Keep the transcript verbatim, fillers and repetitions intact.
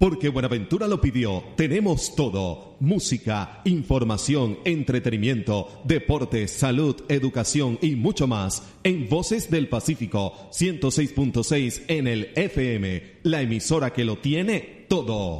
Porque Buenaventura lo pidió, tenemos todo. Música, información, entretenimiento, deportes, salud, educación y mucho más. En Voces del Pacífico, ciento seis punto seis en el F M. La emisora que lo tiene todo.